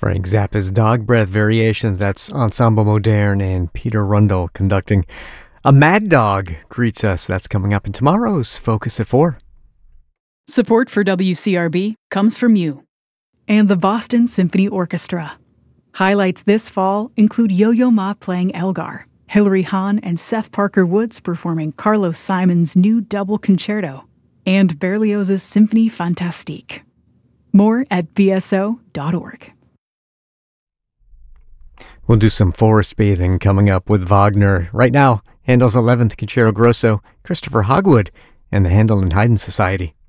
Frank Zappa's Dog Breath Variations. That's Ensemble Moderne and Peter Rundle conducting. A Mad Dog greets us. That's coming up in tomorrow's Focus at 4. Support for WCRB comes from you and the Boston Symphony Orchestra. Highlights this fall include Yo-Yo Ma playing Elgar, Hilary Hahn and Seth Parker Woods performing Carlos Simon's new double concerto, and Berlioz's Symphonie Fantastique. More at bso.org. We'll do some forest bathing coming up with Wagner. Right now, Handel's 11th Concerto Grosso, Christopher Hogwood, and the Handel and Haydn Society.